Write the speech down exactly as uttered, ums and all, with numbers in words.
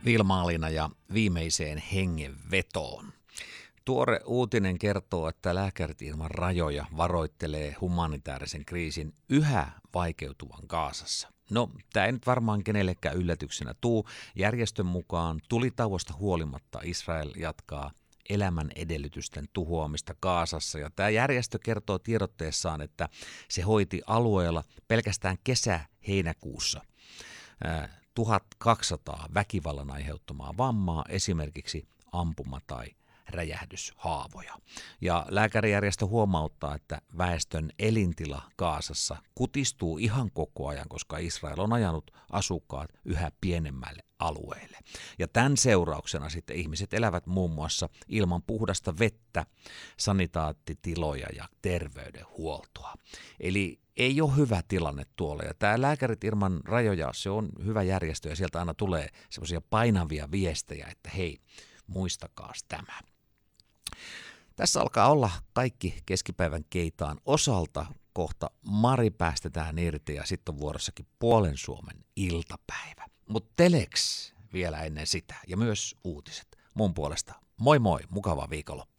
Vilma-Alina ja viimeiseen hengenvetoon. Tuore uutinen kertoo, että Lääkärit ilman rajoja varoittelee humanitaarisen kriisin yhä vaikeutuvan Gazassa. No, tämä ei nyt varmaan kenellekään yllätyksenä tuu. Järjestön mukaan tulitauosta huolimatta Israel jatkaa elämän edellytysten tuhoamista Gazassa. Ja tämä järjestö kertoo tiedotteessaan, että se hoiti alueella pelkästään kesä-heinäkuussa tuhatkaksisataa väkivallan aiheuttamaa vammaa, esimerkiksi ampuma- tai räjähdyshaavoja. Ja lääkärijärjestö huomauttaa, että väestön elintila Gazassa kutistuu ihan koko ajan, koska Israel on ajanut asukkaat yhä pienemmälle alueelle. Ja tämän seurauksena sitten ihmiset elävät muun muassa ilman puhdasta vettä, sanitaattitiloja ja terveydenhuoltoa. Eli ei ole hyvä tilanne tuolla. Ja tämä Lääkärit ilman rajoja, se on hyvä järjestö ja sieltä aina tulee semmoisia painavia viestejä, että hei, muistakaas tämä. Tässä alkaa olla kaikki keskipäivän keitaan osalta. Kohta Mari päästetään irti ja sitten on vuorossakin Puolen Suomen iltapäivä. Mutta Telex vielä ennen sitä ja myös uutiset. Mun puolesta moi moi, mukavaa viikonloppua.